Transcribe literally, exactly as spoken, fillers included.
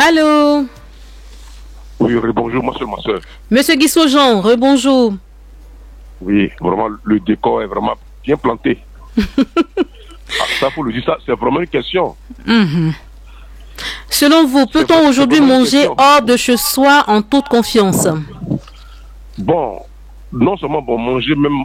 Allô? Oui, bonjour, ma soeur, ma soeur. Monsieur Guissot-Jean, rebonjour. Oui, vraiment, le décor est vraiment bien planté. Ah, ça, faut le dire, ça, c'est vraiment une question. Mmh. Selon vous, peut-on aujourd'hui manger hors de chez soi en toute confiance? Bon, non seulement bon, manger même